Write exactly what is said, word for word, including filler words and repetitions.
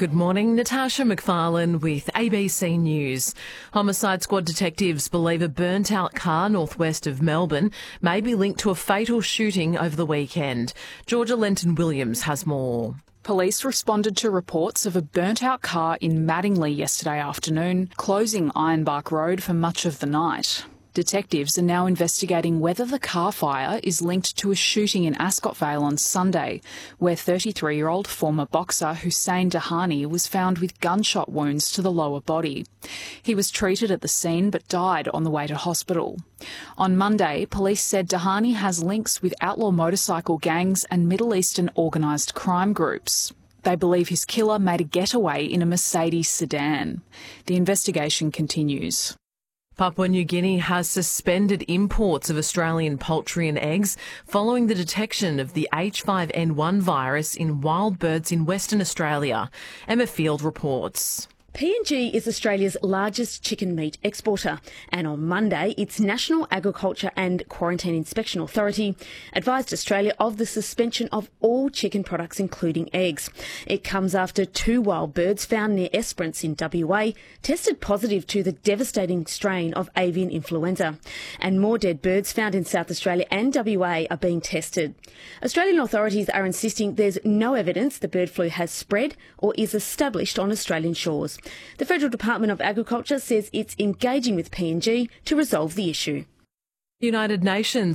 Good morning, Natasha McFarlane with A B C News. Homicide Squad detectives believe a burnt-out car northwest of Melbourne may be linked to a fatal shooting over the weekend. Georgia Lenton-Williams has more. Police responded to reports of a burnt-out car in Mattingley yesterday afternoon, closing Ironbark Road for much of the night. Detectives are now investigating whether the car fire is linked to a shooting in Ascot Vale on Sunday, where thirty-three-year-old former boxer Hussein Dahani was found with gunshot wounds to the lower body. He was treated at the scene but died on the way to hospital. On Monday, police said Dahani has links with outlaw motorcycle gangs and Middle Eastern organised crime groups. They believe his killer made a getaway in a Mercedes sedan. The investigation continues. Papua New Guinea has suspended imports of Australian poultry and eggs following the detection of the H five N one virus in wild birds in Western Australia. Emma Field reports. P and G is Australia's largest chicken meat exporter, and on Monday its National Agriculture and Quarantine Inspection Authority advised Australia of the suspension of all chicken products including eggs. It comes after two wild birds found near Esperance in W A tested positive to the devastating strain of avian influenza, and more dead birds found in South Australia and W A are being tested. Australian authorities are insisting there's no evidence the bird flu has spread or is established on Australian shores. The Federal Department of Agriculture says it's engaging with P and G to resolve the issue. The United Nations